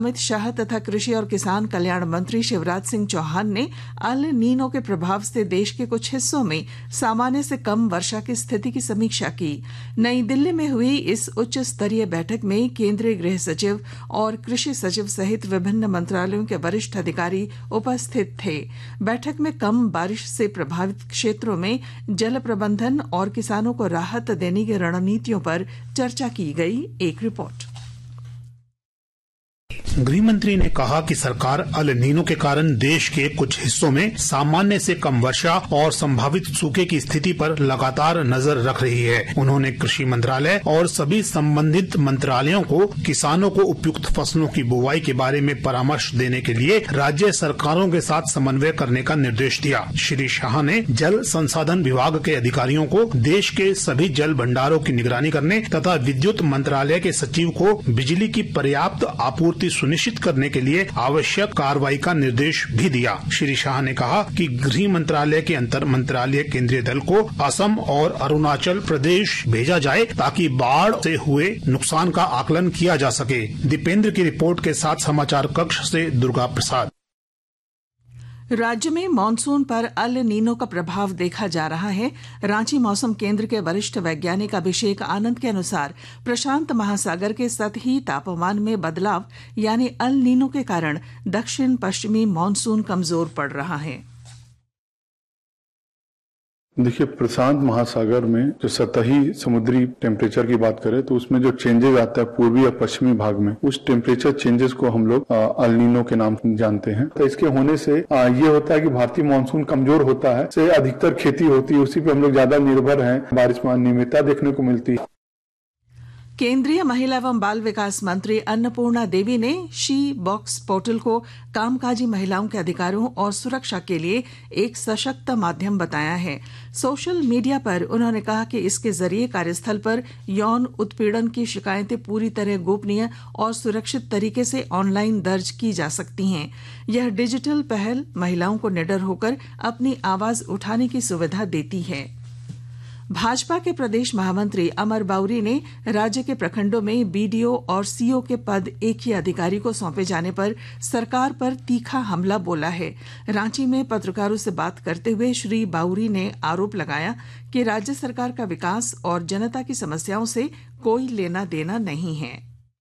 अमित शाह तथा कृषि और किसान कल्याण मंत्री शिवराज सिंह चौहान ने अल नीनो के प्रभाव से देश के कुछ हिस्सों में सामान्य से कम वर्षा की स्थिति की समीक्षा की। नई दिल्ली में हुई इस उच्च स्तरीय बैठक में केंद्रीय गृह सचिव और कृषि सचिव सहित विभिन्न मंत्रालयों के वरिष्ठ अधिकारी उपस्थित थे। बैठक में कम बारिश से प्रभावित क्षेत्रों में जल प्रबंधन और किसानों को राहत देने की रणनीतियों पर चर्चा की गई। एक रिपोर्ट। गृह मंत्री ने कहा कि सरकार अल नीनो के कारण देश के कुछ हिस्सों में सामान्य से कम वर्षा और संभावित सूखे की स्थिति पर लगातार नजर रख रही है। उन्होंने कृषि मंत्रालय और सभी संबंधित मंत्रालयों को किसानों को उपयुक्त फसलों की बुवाई के बारे में परामर्श देने के लिए राज्य सरकारों के साथ समन्वय करने का निर्देश दिया। श्री शाह ने जल संसाधन विभाग के अधिकारियों को देश के सभी जल भंडारों की निगरानी करने तथा विद्युत मंत्रालय के सचिव को बिजली की पर्याप्त आपूर्ति सुनिश्चित करने के लिए आवश्यक कार्रवाई का निर्देश भी दिया। श्री शाह ने कहा कि गृह मंत्रालय के अंतर मंत्रालय केंद्रीय दल को असम और अरुणाचल प्रदेश भेजा जाए ताकि बाढ़ से हुए नुकसान का आकलन किया जा सके। दीपेंद्र की रिपोर्ट के साथ समाचार कक्ष से दुर्गा प्रसाद। राज्य में मानसून पर अल नीनो का प्रभाव देखा जा रहा है। रांची मौसम केंद्र के वरिष्ठ वैज्ञानिक अभिषेक आनंद के अनुसार प्रशांत महासागर के सतही तापमान में बदलाव यानी अल नीनो के कारण दक्षिण पश्चिमी मानसून कमजोर पड़ रहा है। देखिए, प्रशांत महासागर में जो सतही समुद्री टेम्परेचर की बात करें तो उसमें जो चेंजेस आता है पूर्वी या पश्चिमी भाग में, उस टेम्परेचर चेंजेस को हम लोग अल नीनो के नाम जानते हैं। तो इसके होने से ये होता है कि भारतीय मानसून कमजोर होता है, से अधिकतर खेती होती है, उसी पे हम लोग ज्यादा निर्भर हैं। बारिश में अनियमितता देखने को मिलती है। केंद्रीय महिला एवं बाल विकास मंत्री अन्नपूर्णा देवी ने शी बॉक्स पोर्टल को कामकाजी महिलाओं के अधिकारों और सुरक्षा के लिए एक सशक्त माध्यम बताया है। सोशल मीडिया पर उन्होंने कहा कि इसके जरिए कार्यस्थल पर यौन उत्पीड़न की शिकायतें पूरी तरह गोपनीय और सुरक्षित तरीके से ऑनलाइन दर्ज की जा सकती हैं। यह डिजिटल पहल महिलाओं को निडर होकर अपनी आवाज उठाने की सुविधा देती है। भाजपा के प्रदेश महामंत्री अमर बाउरी ने राज्य के प्रखंडों में बीडीओ और सीओ के पद एक ही अधिकारी को सौंपे जाने पर सरकार पर तीखा हमला बोला है। रांची में पत्रकारों से बात करते हुए श्री बाउरी ने आरोप लगाया कि राज्य सरकार का विकास और जनता की समस्याओं से कोई लेना देना नहीं है।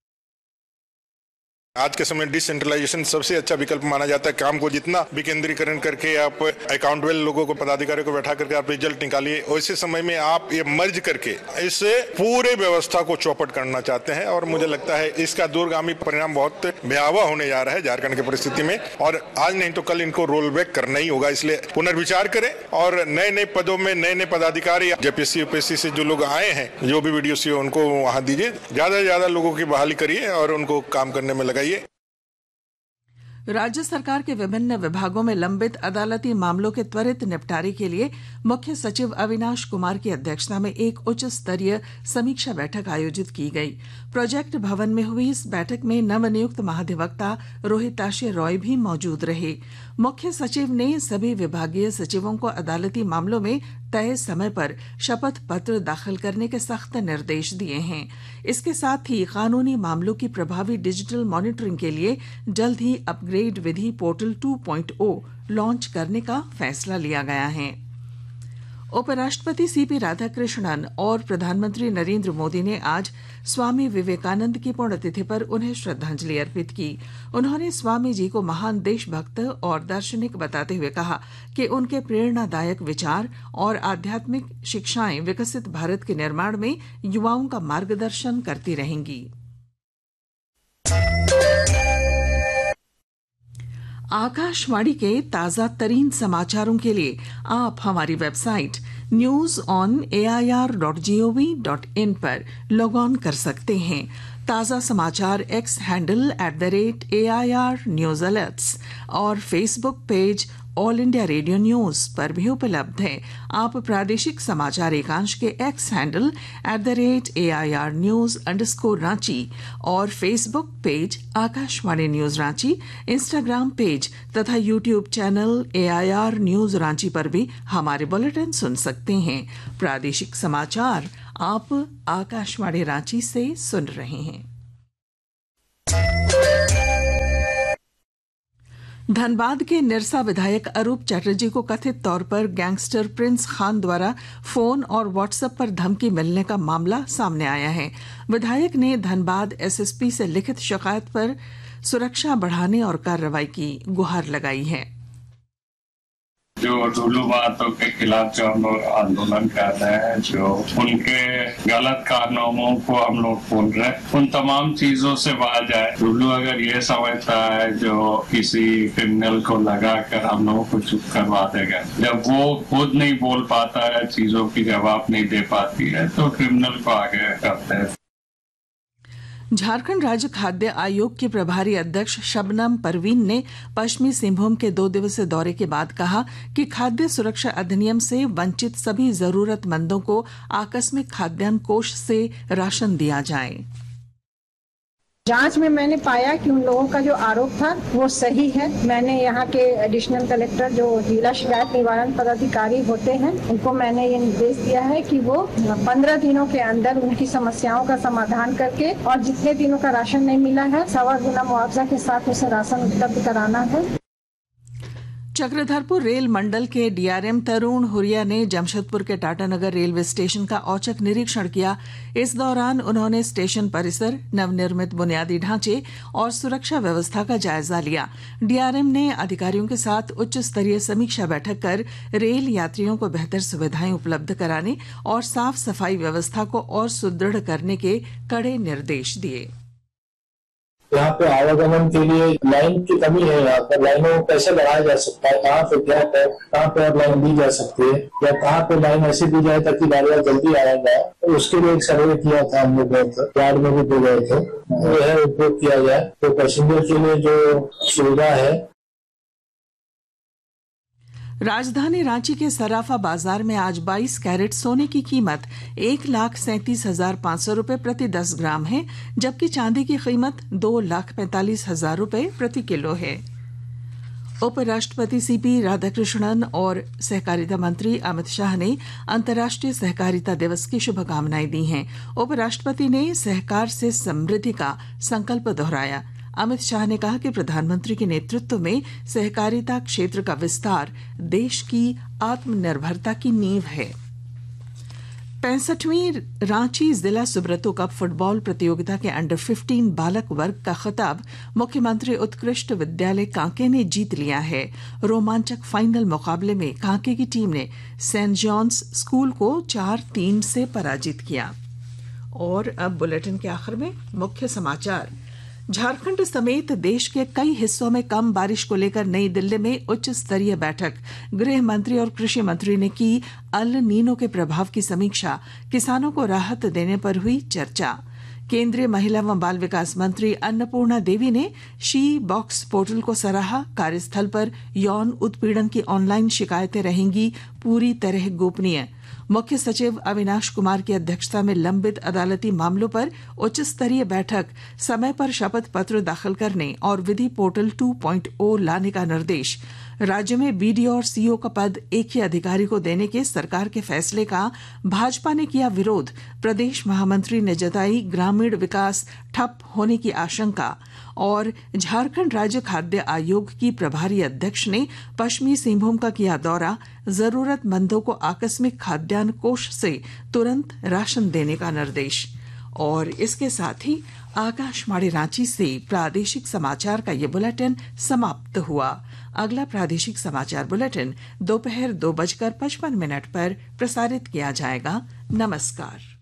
आज के समय डिसेंट्रलाइजेशन सबसे अच्छा विकल्प माना जाता है। काम को जितना विकेंद्रीकरण करके आप अकाउंटेबल लोगों को, पदाधिकारियों को बैठा करके आप रिजल्ट निकालिए, वैसे समय में आप ये मर्ज करके इससे पूरे व्यवस्था को चौपट करना चाहते हैं और मुझे लगता है इसका दूरगामी परिणाम बहुत भयावह होने जा रहा है झारखंड की परिस्थिति में। और आज नहीं तो कल इनको रोल बैक करना ही होगा। इसलिए पुनर्विचार करें और नए नए पदों में नए नए पदाधिकारी, जेपीएससी यूपीएससी से जो लोग आए हैं, जो भी वीडियो सी उनको वहां दीजिए। ज्यादा से ज्यादा लोगों की बहाली करिए और उनको काम करने में लगाइए। राज्य सरकार के विभिन्न विभागों में लंबित अदालती मामलों के त्वरित निपटारे के लिए मुख्य सचिव अविनाश कुमार की अध्यक्षता में एक उच्च स्तरीय समीक्षा बैठक आयोजित की गई। प्रोजेक्ट भवन में हुई इस बैठक में नवनियुक्त महाधिवक्ता रोहिताक्ष रॉय भी मौजूद रहे। मुख्य सचिव ने सभी विभागीय सचिवों को अदालती मामलों में तय समय पर शपथ पत्र दाखिल करने के सख्त निर्देश दिए हैं। इसके साथ ही कानूनी मामलों की प्रभावी डिजिटल मॉनिटरिंग के लिए जल्द ही अपग्रेड विधि पोर्टल 2.0 लॉन्च करने का फैसला लिया गया है। उपराष्ट्रपति सीपी राधाकृष्णन और प्रधानमंत्री नरेंद्र मोदी ने आज स्वामी विवेकानंद की पुण्यतिथि पर उन्हें श्रद्धांजलि अर्पित की। उन्होंने स्वामी जी को महान देशभक्त और दार्शनिक बताते हुए कहा कि उनके प्रेरणादायक विचार और आध्यात्मिक शिक्षाएं विकसित भारत के निर्माण में युवाओं का मार्गदर्शन करती रहेंगी। आकाशवाणी के ताजा तरीन समाचारों के लिए आप हमारी वेबसाइट news.on.air.gov.in पर लॉग ऑन कर सकते हैं। ताजा समाचार x handle @AIR news alerts और Facebook page all India radio news पर भी उपलब्ध है। आप प्रादेशिक समाचार एकांश के एक्स हैंडल @AIR news_रांची और Facebook page Akashvani news Ranchi, Instagram page तथा YouTube channel AIR news Ranchi पर भी हमारे बुलेटिन सुन सकते हैं। प्रादेशिक समाचार आप आकाशवाणी रांची से सुन रहे हैं। धनबाद के निरसा विधायक अरूप चटर्जी को कथित तौर पर गैंगस्टर प्रिंस खान द्वारा फोन और व्हाट्सएप पर धमकी मिलने का मामला सामने आया है। विधायक ने धनबाद एसएसपी से लिखित शिकायत पर सुरक्षा बढ़ाने और कार्रवाई की गुहार लगाई है। जो टुल्लू महतो के खिलाफ जो हम लोग आंदोलन कर रहे हैं, जो उनके गलत कारनामों को हम लोग बोल रहे हैं, उन तमाम चीजों से बाहर जाए। टुल्लू अगर ये समझता है जो किसी क्रिमिनल को लगाकर हम लोगों को चुप करवा देगा, जब वो खुद नहीं बोल पाता है, चीजों की जवाब नहीं दे पाती है, तो क्रिमिनल को आगे करते हैं। झारखंड राज्य खाद्य आयोग के प्रभारी अध्यक्ष शबनम परवीन ने पश्चिमी सिंहभूम के 2 दिवसीय दौरे के बाद कहा कि खाद्य सुरक्षा अधिनियम से वंचित सभी जरूरतमंदों को आकस्मिक खाद्यान्न कोष से राशन दिया जाए। जांच में मैंने पाया कि उन लोगों का जो आरोप था वो सही है। मैंने यहाँ के एडिशनल कलेक्टर जो जिला शिकायत निवारण पदाधिकारी होते हैं, उनको मैंने ये निर्देश दिया है कि वो 15 दिनों के अंदर उनकी समस्याओं का समाधान करके और जितने दिनों का राशन नहीं मिला है 1.25 गुना मुआवजा के साथ उसे राशन उपलब्ध कराना है। चक्रधरपुर रेल मंडल के डीआरएम तरुण हुरिया ने जमशेदपुर के टाटानगर रेलवे स्टेशन का औचक निरीक्षण किया। इस दौरान उन्होंने स्टेशन परिसर, नवनिर्मित बुनियादी ढांचे और सुरक्षा व्यवस्था का जायजा लिया। डीआरएम ने अधिकारियों के साथ उच्च स्तरीय समीक्षा बैठक कर रेल यात्रियों को बेहतर सुविधाएं उपलब्ध कराने और साफ सफाई व्यवस्था को और सुदृढ़ करने के कड़े निर्देश दिए। यहाँ पे आवागमन के लिए लाइन की कमी है। यहाँ पर लाइनों को कैसे बढ़ाया जा सकता है, कहाँ पे गैप है, कहाँ पे और लाइन दी जा सकती है, या कहाँ पे लाइन ऐसी दी जाए ताकि गाड़ियाँ जल्दी आया जाए। तो उसके लिए एक सर्वे किया था हम लोग, वार्ड में भी दे गए थे। यह उपयोग किया जाए तो पैसेंजर के लिए जो सुविधा है। राजधानी रांची के सराफा बाजार में आज 22 कैरेट सोने की कीमत 1,37,500 रूपये प्रति 10 ग्राम है, जबकि चांदी की कीमत 2,45,000 रूपये प्रति किलो है। उपराष्ट्रपति सीपी राधाकृष्णन और सहकारिता मंत्री अमित शाह ने अंतर्राष्ट्रीय सहकारिता दिवस की शुभकामनाएं दी हैं। उपराष्ट्रपति ने सहकार से समृद्धि का संकल्प दोहराया। अमित शाह ने कहा कि प्रधानमंत्री के नेतृत्व में सहकारिता क्षेत्र का विस्तार देश की आत्मनिर्भरता की नींव है। 65वीं रांची जिला सुब्रतो कप फुटबॉल प्रतियोगिता के अंडर 15 बालक वर्ग का खिताब मुख्यमंत्री उत्कृष्ट विद्यालय कांके ने जीत लिया है। रोमांचक फाइनल मुकाबले में कांके की टीम ने सेंट जॉन्स स्कूल को 4-3 से पराजित किया। और अब बुलेटिन के आखिर में मुख्य समाचार। झारखंड समेत देश के कई हिस्सों में कम बारिश को लेकर नई दिल्ली में उच्च स्तरीय बैठक। गृह मंत्री और कृषि मंत्री ने की अल नीनो के प्रभाव की समीक्षा। किसानों को राहत देने पर हुई चर्चा। केंद्रीय महिला व बाल विकास मंत्री अन्नपूर्णा देवी ने शी बॉक्स पोर्टल को सराहा। कार्यस्थल पर यौन उत्पीड़न की ऑनलाइन शिकायतें रहेंगी पूरी तरह गोपनीय। मुख्य सचिव अविनाश कुमार की अध्यक्षता में लंबित अदालती मामलों पर उच्च स्तरीय बैठक। समय पर शपथ पत्र दाखिल करने और विधि पोर्टल 2.0 लाने का निर्देश। राज्य में बीडीओ और सीओ का पद एक ही अधिकारी को देने के सरकार के फैसले का भाजपा ने किया विरोध। प्रदेश महामंत्री ने जताई ग्रामीण विकास ठप होने की आशंका। और झारखंड राज्य खाद्य आयोग की प्रभारी अध्यक्ष ने पश्चिमी सिंहभूम का किया दौरा। जरूरतमंदों को आकस्मिक खाद्यान्न कोष से तुरंत राशन देने का निर्देश। और इसके साथ ही आकाशवाणी रांची से प्रादेशिक समाचार का ये बुलेटिन समाप्त हुआ। अगला प्रादेशिक समाचार बुलेटिन दोपहर 2:55 पर प्रसारित किया जाएगा। नमस्कार।